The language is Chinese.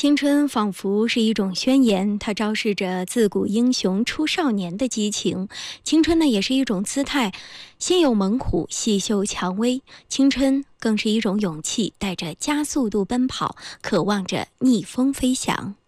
青春仿佛是一种宣言，它昭示着自古英雄出少年的激情。青春呢，也是一种姿态，心有猛虎，细嗅蔷薇。青春更是一种勇气，带着加速度奔跑，渴望着逆风飞翔。